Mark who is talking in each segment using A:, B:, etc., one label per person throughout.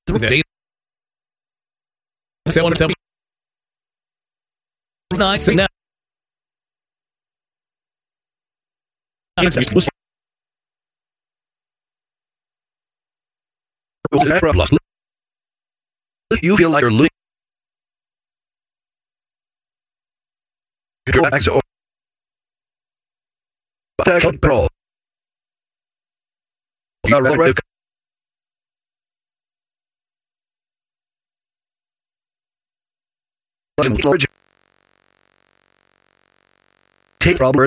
A: through the day. Say, I want to tell me. Nice and now.
B: You feel like you're losing. Control. You're right. Take problem.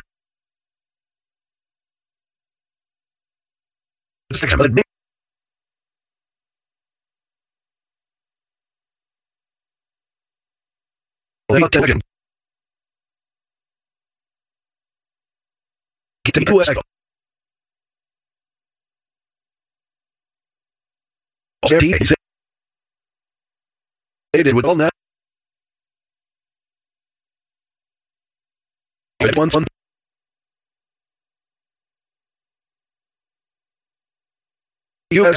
B: Get to a cycle. Did with all that. Once on. US.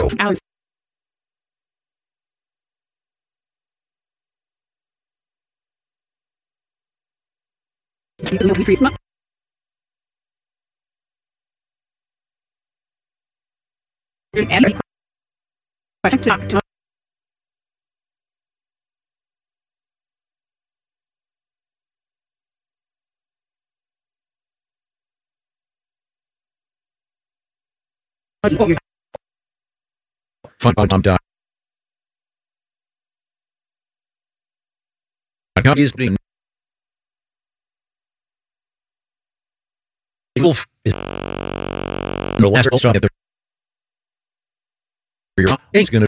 A: Fun on dot. Account is being. Wolf is no last stop at the. It's gonna.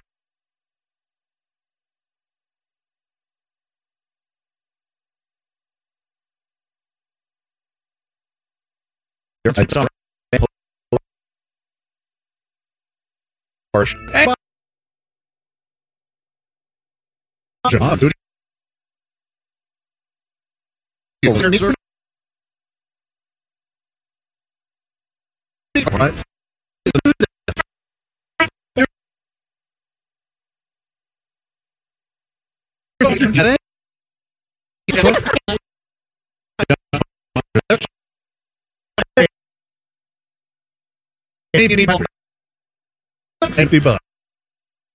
A: Harsh.
C: Job, dude. Right. Empty butt.